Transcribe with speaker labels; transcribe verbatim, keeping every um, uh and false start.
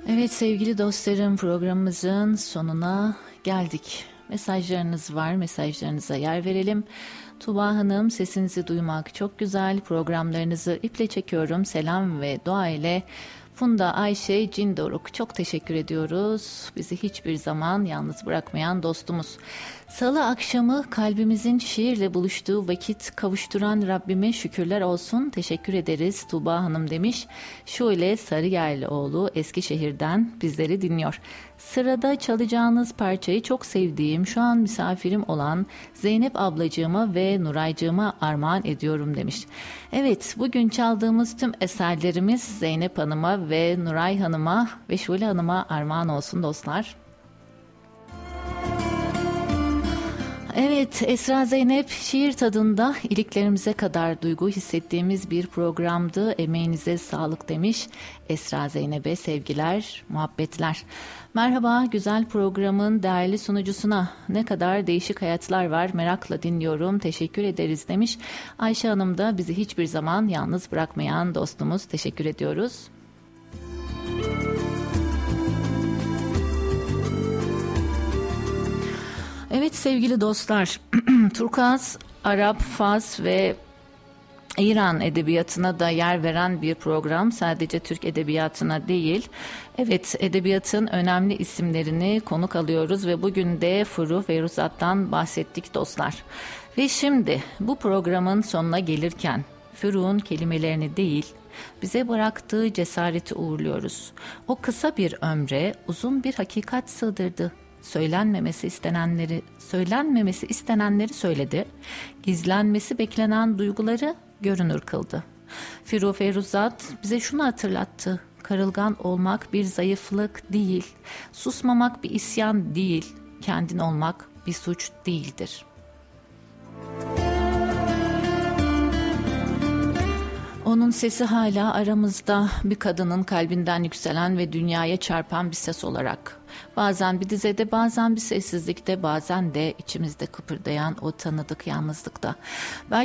Speaker 1: Evet sevgili dostlarım, programımızın sonuna geldik. Mesajlarınız var, mesajlarınıza yer verelim. Tuba Hanım, sesinizi duymak çok güzel. Programlarınızı iple çekiyorum. Selam ve dua ile. Funda Ayşe Cindoruk, çok teşekkür ediyoruz. Bizi hiçbir zaman yalnız bırakmayan dostumuz. Salı akşamı kalbimizin şiirle buluştuğu vakit kavuşturan Rabbime şükürler olsun. Teşekkür ederiz Tuba Hanım demiş. Şule Sarıyerlioğlu Eskişehir'den bizleri dinliyor. Sırada çalacağınız parçayı çok sevdiğim, şu an misafirim olan Zeynep ablacığıma ve Nuraycığıma armağan ediyorum demiş. Evet, bugün çaldığımız tüm eserlerimiz Zeynep Hanım'a ve Nuray Hanım'a ve Şule Hanım'a armağan olsun dostlar. Evet, Esra Zeynep şiir tadında iliklerimize kadar duygu hissettiğimiz bir programdı. Emeğinize sağlık demiş. Esra Zeynep'e sevgiler, muhabbetler. Merhaba, güzel programın değerli sunucusuna. Ne kadar değişik hayatlar var, merakla dinliyorum. Teşekkür ederiz demiş. Ayşe Hanım da bizi hiçbir zaman yalnız bırakmayan dostumuz. Teşekkür ediyoruz. Evet sevgili dostlar, Turkuaz, Arap, Fars ve İran edebiyatına da yer veren bir program. Sadece Türk edebiyatına değil. Evet, edebiyatın önemli isimlerini konuk alıyoruz ve bugün de Furu Feruzat'tan bahsettik dostlar. Ve şimdi bu programın sonuna gelirken Furu'nun kelimelerini değil, bize bıraktığı cesareti uğurluyoruz. O kısa bir ömre uzun bir hakikat sığdırdı. Söylenmemesi istenenleri, söylenmemesi istenenleri söyledi. Gizlenmesi beklenen duyguları görünür kıldı. Firu Feruzat bize şunu hatırlattı. Karılgan olmak bir zayıflık değil, susmamak bir isyan değil, kendin olmak bir suç değildir. Onun sesi hala aramızda, bir kadının kalbinden yükselen ve dünyaya çarpan bir ses olarak. Bazen bir dizede, bazen bir sessizlikte, bazen de içimizde kıpırdayan o tanıdık yalnızlıkta. Belki